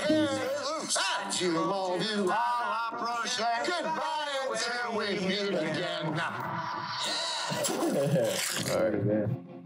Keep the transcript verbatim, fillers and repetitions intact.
At you all do I approach. Goodbye until we meet again. All right, man.